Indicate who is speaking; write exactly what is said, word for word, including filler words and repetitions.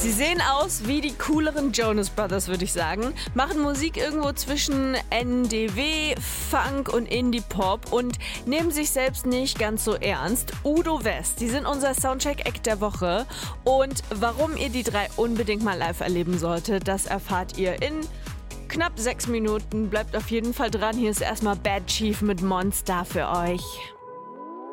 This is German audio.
Speaker 1: Sie sehen aus wie die cooleren Jonas Brothers, würde ich sagen. Machen Musik irgendwo zwischen N D W, Funk und Indie-Pop und nehmen sich selbst nicht ganz so ernst. Udo West, die sind unser Soundcheck-Act der Woche. Und warum ihr die drei unbedingt mal live erleben solltet, das erfahrt ihr in knapp sechs Minuten. Bleibt auf jeden Fall dran. Hier ist erstmal Bad Chief mit Monster für euch.